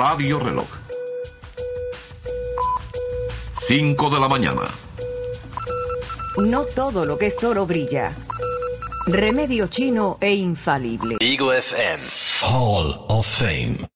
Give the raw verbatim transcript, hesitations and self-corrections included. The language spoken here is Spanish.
Radio Reloj. cinco de la mañana. No todo lo que es oro brilla. Remedio chino e infalible. Eagle F M Hall of Fame.